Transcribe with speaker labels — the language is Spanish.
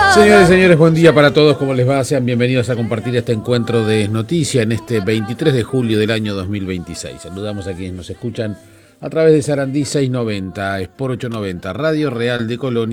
Speaker 1: Señores y señores, buen día para todos. ¿Cómo les va? Sean bienvenidos a compartir este encuentro de Noticia en este 23 de julio del año 2026. Saludamos a quienes nos escuchan a través de Sarandí 690, Sport 890, Radio Real de Colonia.